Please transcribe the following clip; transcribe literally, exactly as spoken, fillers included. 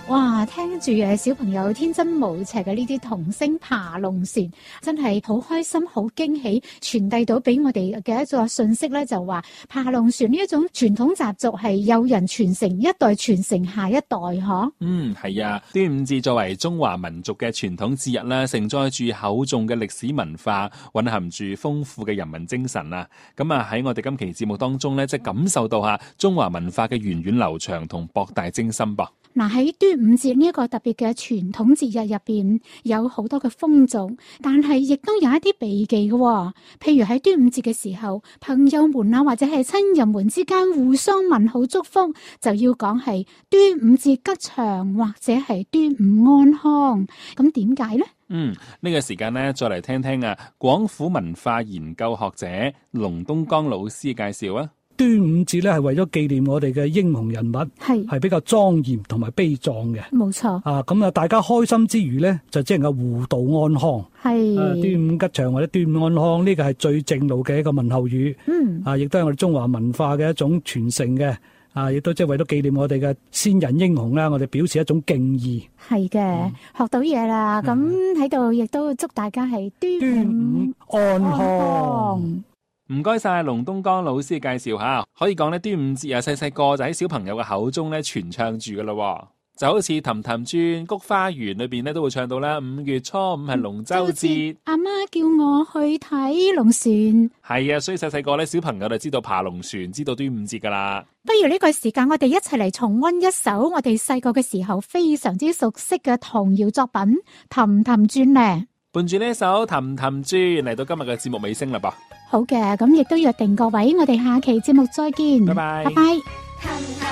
哇，聽住誒小朋友天真無邪嘅呢啲童聲爬龍船，真係好開心、好驚喜，傳遞到俾我哋嘅一個信息咧，就話爬龍船呢一種傳統習俗係有人傳承，一代傳承下一代，嗬。 嗯，係啊，端午節作為中華民族嘅傳統節日啦，承載住厚重嘅歷史文化，蘊含住豐富嘅人民精神啊。咁啊喺我哋今期節目當中咧，即係感受到下中華文化嘅源遠流長同博大精深噃。 嗱，喺端午節呢一個特別嘅傳統節日入邊，有好多嘅風俗，但係亦都有一啲避忌嘅喎。譬如喺端午節嘅時候，朋友們啊或者係親人們之間互相問好祝福，就要講係端午節吉祥或者係端午安康。咁點解呢？ 嗯，呢、這個時間呢，再嚟聽聽啊，廣府文化研究學者龍東江老師介紹啊。 端午節咧係為咗紀念我哋嘅英雄人物，係係比較莊嚴同埋悲壯嘅，冇錯。啊，咁啊，大家開心之餘咧，就即係個互道安康。係、啊、端午吉祥或者端午安康呢個係最正路嘅一個問候語。嗯，啊，亦都係我哋中華文化嘅一種傳承嘅。啊，亦都即係為咗紀念我哋嘅先人英雄啦，我哋表示一種敬意。係嘅、嗯，學到嘢啦。咁喺度亦都祝大家係端午安康。 唔該晒龍東江老師嘅介紹吓，可以講咧端午節啊，細細個就喺小朋友嘅口中咧傳唱住噶啦，就好似《氹氹轉菊花園》裏邊咧都會唱到啦。五月初五係龍舟節，阿媽叫我去睇龍船。係啊，所以細細個咧小朋友就知道爬龍船，知道端午節噶啦。 不如呢個時間，我哋一齊嚟重溫一首我哋細個嘅時候非常之熟悉嘅童謠作品《氹氹轉》咧。 伴住呢一首《氹氹轉》嚟到今日嘅節目尾聲啦噃。 好嘅，咁亦都約定各位，我哋下期節目再見，拜拜，拜拜。